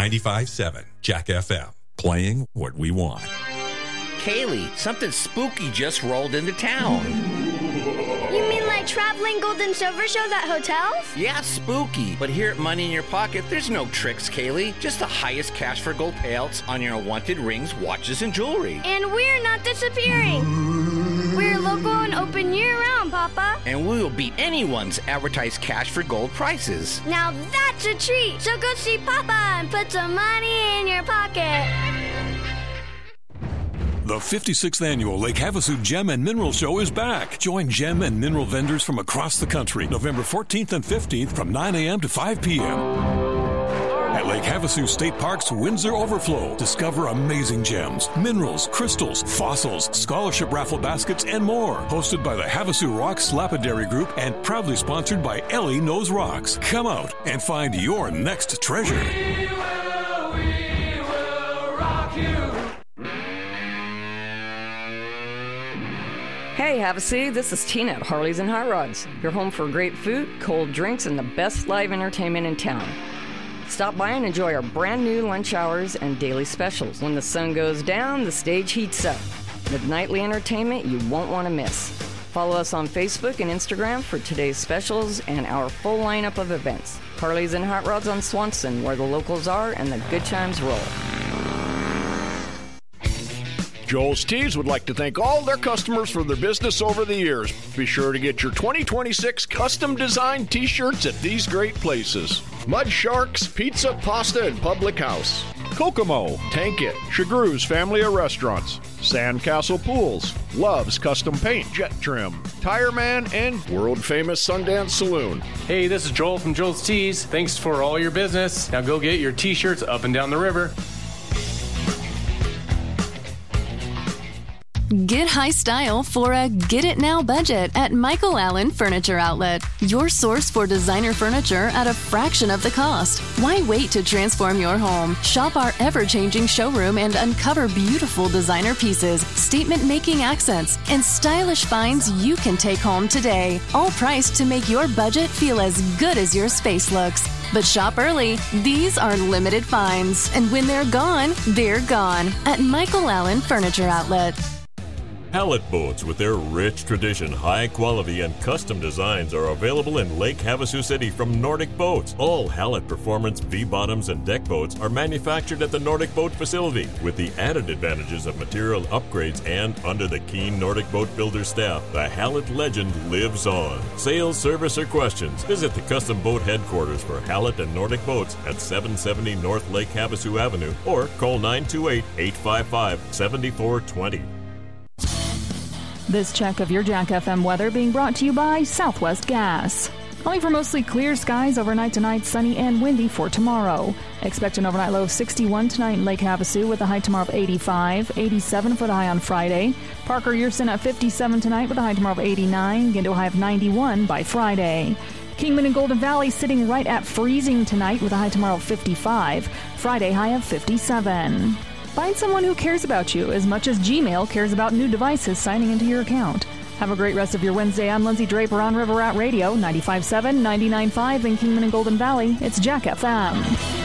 95.7 Jack FM, playing what we want. Kaylee, something spooky just rolled into town. You mean like traveling gold and silver shows at hotels? Yeah, spooky. But here at Money in Your Pocket, there's no tricks, Kaylee. Just the highest cash for gold payouts on your wanted rings, watches, and jewelry. And we're not disappearing. We're local and open year-round, Papa. And we will beat anyone's advertised cash for gold prices. Now that's a treat. So go see Papa and put some money in your pocket. The 56th Annual Lake Havasu Gem and Mineral Show is back. Join gem and mineral vendors from across the country November 14th and 15th from 9 a.m. to 5 p.m. At Lake Havasu State Park's Windsor Overflow, discover amazing gems, minerals, crystals, fossils, scholarship raffle baskets, and more. Hosted by the Havasu Rocks Lapidary Group and proudly sponsored by Ellie Knows Rocks. Come out and find your next treasure. We will rock you. Hey, Havasu, this is Tina at Harley's and Hot Rods. Your home for great food, cold drinks, and the best live entertainment in town. Stop by and enjoy our brand new lunch hours and daily specials. When the sun goes down, the stage heats up. With nightly entertainment you won't want to miss. Follow us on Facebook and Instagram for today's specials and our full lineup of events. Harley's and Hot Rods on Swanson, where the locals are and the good times roll. Joel's Tees would like to thank all their customers for their business over the years. Be sure to get your 2026 custom designed t-shirts at these great places: Mud Sharks Pizza, Pasta, and Public House, Kokomo, Tank It, Chagrew's Family of Restaurants, Sandcastle Pools, Love's Custom Paint, Jet Trim, Tire Man, and world-famous Sundance Saloon. Hey, this is Joel from Joel's Tees. Thanks for all your business. Now go get your t-shirts up and down the river. Get high style for a get-it-now budget at Michael Allen Furniture Outlet. Your source for designer furniture at a fraction of the cost. Why wait to transform your home? Shop our ever-changing showroom and uncover beautiful designer pieces, statement-making accents, and stylish finds you can take home today. All priced to make your budget feel as good as your space looks. But shop early. These are limited finds. And when they're gone at Michael Allen Furniture Outlet. Hallett boats with their rich tradition, high quality, and custom designs are available in Lake Havasu City from Nordic Boats. All Hallett Performance V-bottoms and deck boats are manufactured at the Nordic Boat facility with the added advantages of material upgrades, and under the keen Nordic Boat Builder staff, the Hallett legend lives on. Sales, service, or questions, visit the Custom Boat headquarters for Hallett and Nordic Boats at 770 North Lake Havasu Avenue or call 928-855-7420. This check of your Jack FM weather being brought to you by Southwest Gas. Calling for mostly clear skies overnight tonight, sunny and windy for tomorrow. Expect an overnight low of 61 tonight in Lake Havasu with a high tomorrow of 85, 87 for the high on Friday. Parker Yerson at 57 tonight with a high tomorrow of 89, get to a high of 91 by Friday. Kingman and Golden Valley sitting right at freezing tonight with a high tomorrow of 55, Friday high of 57. Find someone who cares about you as much as Gmail cares about new devices signing into your account. Have a great rest of your Wednesday. I'm Lindsay Draper on River Rat Radio, 95.7, 99.5 in Kingman and Golden Valley. It's Jack FM.